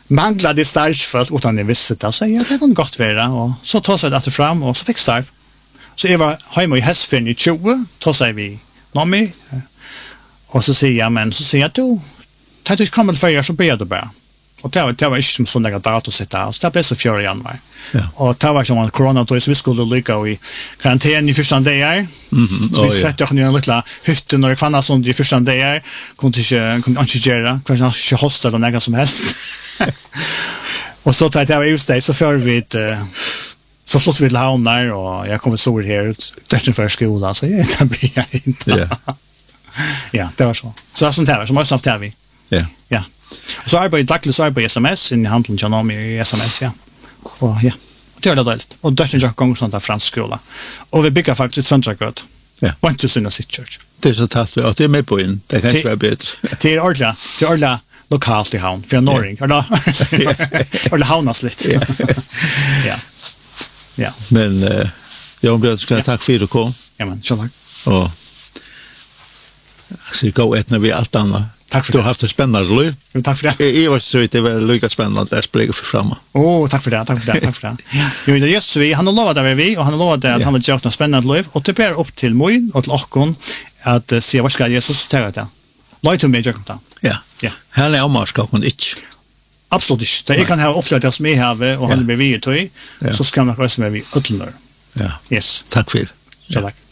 manglade startfölt utan det visste det. Så det var gott vara. Och så tog sig det fram och så fick starv. Så jag var hemma i Hästfjärn i 20, tog sig vi Nomi. Och så säger jag, men så säger jag, du, tar du kommer till färger så börjar du bara. Och det var inte som sån där dator sitta. Så det blev så 4 januari. Ja. Och det var som corona då så vi skulle lycka i karantän i första dagar. Så vi satt jag i en liten hytte när det fanns sånt i första dagar. Kunde inte göra. Kanske inte hosta eller något som helst. Och så tar jag ut det så för vi så flott vi till Havnar och jag kommer så här ut för skolan så jag kan bli inte. Ja, det var så. Så det är sånt här som också haft här vi. Ja. Ja. Och så arbetar jag dagligen på SMS in i handeln jag med i SMS ja. Och ja. Och det är det helt. Och där jag går sånt där fransk skola. Och vi bygger faktiskt ett Söndagsgård. Ja. Went to Sunday City Church. Det är så tatt vi att det är med på in. Det kan inte vara bättre. Det är ordla lokalt i havn. För en norring. Ordla havnas lite. Ja. Ja. Men Jan Björn ska tack för att du kom. Ja men, så tack. Och så gå ett när vi allt annat. Tack för du har haft ett spännande liv. Jo, tack för det. Jag var så det var lika spännande att spela för framme. Tack för det. Tack för det. Jo, det just vi han har lovat där vi och han har lovat att han vill göra något spännande liv och det ber upp till mig och till Åkon att se vad ska Jesus ta det. Låt mig göra det. Ja. Ja. Han är om ska hon inte. Absolut inte. Det kan ha upplevt det som jag har och han blir vi till så ska man också med vi utlör. Ja. Yes. Tack för det. Så tack.